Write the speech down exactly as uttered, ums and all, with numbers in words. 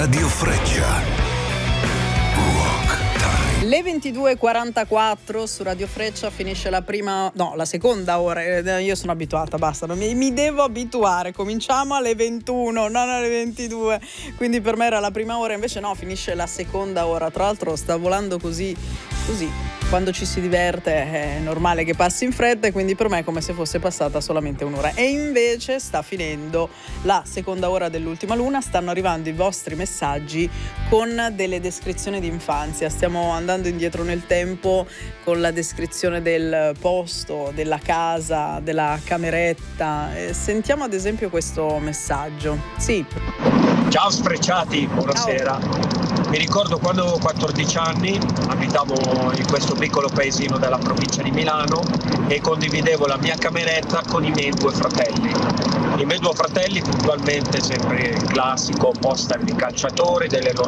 Radio Freccia. Le ventidue e quarantaquattro su Radio Freccia finisce la prima, no, la seconda ora. Io sono abituata, basta, non mi, mi devo abituare. Cominciamo alle ventuno, non alle ventidue. Quindi per me era la prima ora, invece no, finisce la seconda ora. Tra l'altro sta volando così, così. Quando ci si diverte è normale che passi in fretta, e quindi per me è come se fosse passata solamente un'ora. E invece sta finendo la seconda ora dell'Ultima Luna, stanno arrivando i vostri messaggi con delle descrizioni di infanzia. Stiamo andando indietro nel tempo con la descrizione del posto, della casa, della cameretta. E sentiamo ad esempio questo messaggio. Sì. Ciao Sfrecciati, buonasera. Ciao. Mi ricordo quando avevo quattordici anni, abitavo in questo piccolo paesino della provincia di Milano e condividevo la mia cameretta con i miei due fratelli. I miei due fratelli puntualmente, sempre il classico poster di calciatori, delle loro